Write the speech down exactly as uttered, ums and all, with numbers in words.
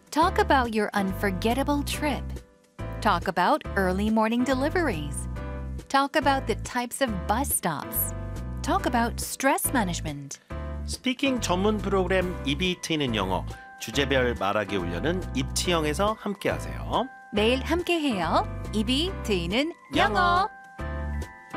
Talk about your unforgettable trip. Talk about early morning deliveries. Talk about the types of bus stops. Talk about stress management. 스피킹 전문 프로그램 입이 트이는 영어, 주제별 말하기 훈련은 입치형에서 함께하세요. 매일 함께해요. 입이 트이는 영어.